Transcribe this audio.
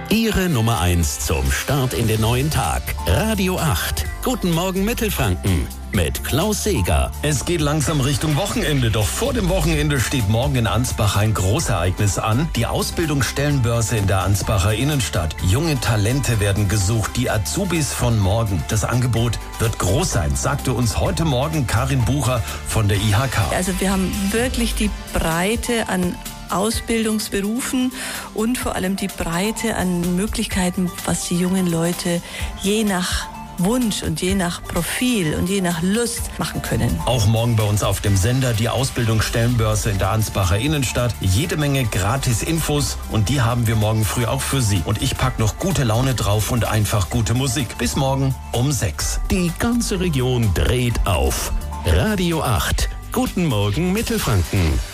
Ihre Nummer 1 zum Start in den neuen Tag. Radio 8. Guten Morgen Mittelfranken. Mit Klaus Seeger. Es geht langsam Richtung Wochenende, doch vor dem Wochenende steht morgen in Ansbach ein Großereignis an. Die Ausbildungsstellenbörse in der Ansbacher Innenstadt. Junge Talente werden gesucht, die Azubis von morgen. Das Angebot wird groß sein, sagte uns heute Morgen Karin Bucher von der IHK. Also wir haben wirklich die Breite an Ausbildungsberufen und vor allem die Breite an Möglichkeiten, was die jungen Leute je nach Wunsch und je nach Profil und je nach Lust machen können. Auch morgen bei uns auf dem Sender die Ausbildungsstellenbörse in der Ansbacher Innenstadt. Jede Menge Gratis-Infos und die haben wir morgen früh auch für Sie. Und ich pack noch gute Laune drauf und einfach gute Musik. Bis morgen um 6. Die ganze Region dreht auf. Radio 8. Guten Morgen Mittelfranken.